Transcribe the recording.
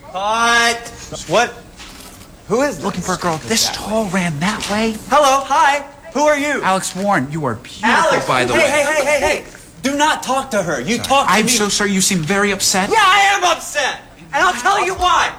What? Who is this? Looking for a girl this tall ran that way? Hello, hi. Who are you? Alex Warren, you are beautiful, Alex, by the way. Hey. Do not talk to her. You talk to me. I'm so sorry. You seem very upset. Yeah, I am upset. And I'll tell you why.